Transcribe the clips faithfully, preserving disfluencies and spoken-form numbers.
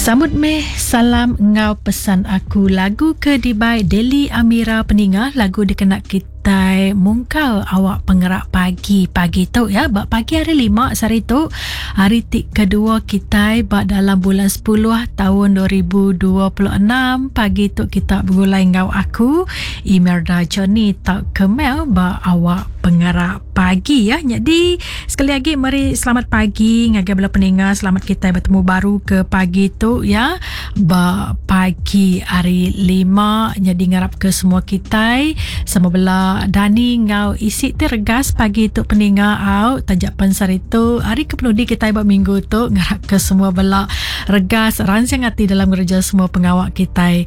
Sambut meh salam ngau pesan aku lagu ke Dibai Deli Amira Peningah, lagu dikenak kita mungkal awak pengerak pagi pagi tu ya, bak pagi hari lima sari tu hari tik kedua kita bak dalam bulan sepuluh tahun dua ribu dua puluh enam. Pagi tu kita bergulai ngau aku Imelda Johnny tak kemel bak awak pengerak pagi ya. Jadi sekali lagi mari selamat pagi ngagai bela peningat, selamat kita bertemu baru ke pagi tu ya, ba pagi hari lima. Jadi ngarap ke semua kita sama bela Dani ngau isi tergas pagi tu peningat au tajak pensar itu hari kepenudi kita buat minggu tu ngarap ke semua bela regas rancang hati dalam kerja semua pengawak kita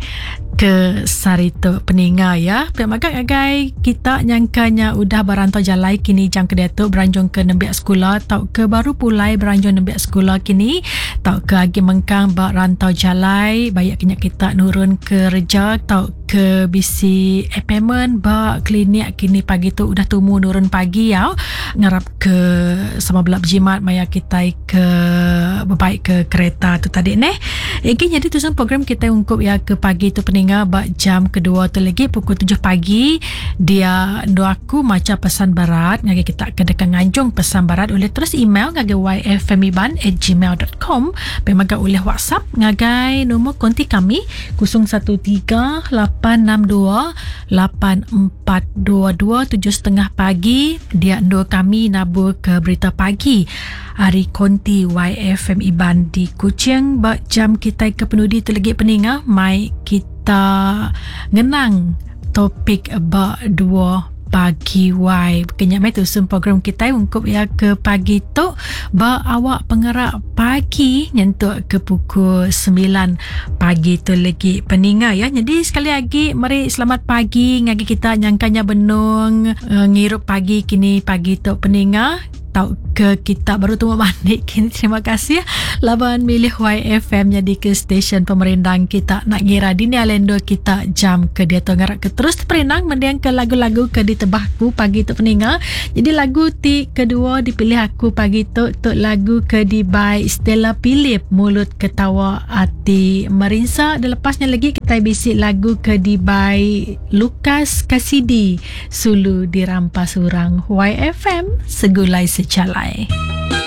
ke Sarito Peninga ya. Terima kasih agai kita nyangkanya udah berantau jalai kini jam kedua tu beranjung ke nembiak sekolah tau ke baru pulai beranjung nembiak sekolah kini tau ke agi mengkang berantau jalai banyak kenyak kita nurun ke kerja tau ke bisi appointment ba klinik kini pagi tu udah tumu nurun pagi ya, ngarap ke sama belak berjimat maya kita ke berbaik ke kereta tu tadi neh. Lagi jadi tu program kita ungkup ya ke pagi tu peningat bak jam kedua tu lagi pukul tujuh pagi dia doaku macam pesan barat ngagi kita ke dekat nganjung pesan barat boleh terus email ngagi y f m iban at gmail dot com, pemaga oleh WhatsApp ngagai nombor konti kami kosong satu tiga lapan enam dua lapan empat dua dua tujuh setengah pagi dia ndo kami nabur ke berita pagi hari konti Y F M Iban di Kuching bak jam kita ke penudi tu lagi peningat mai kita ngenang topik bak dua pagi Y kenyak mai tu sun program kita ungkup ya ke pagi tu ba awak pengerak pagi nyentuk ke pukul sembilan pagi tu lagi peningat ya. Jadi sekali lagi mari selamat pagi ngagi kita nyangkanya benung uh, ngirup pagi kini pagi tu peningat tau ke kita baru temu balik kini. Terima kasih ya laban milih Y F M jadi ke stesen pemerintah kita nak ngira dini alendo kita jam ke dia tu ngarak ke terus perinang mendiang ke lagu-lagu ke ditebahku pagi tu peningat. Jadi lagu ti kedua dipilih aku pagi tu tu lagu ke Dibai Stella Philip mulut ketawa hati merinsa. Dan lepasnya lagi kita bisik lagu ke Dibai Lukas Kasidi Sulu dirampas orang. Y F M segulai secalai.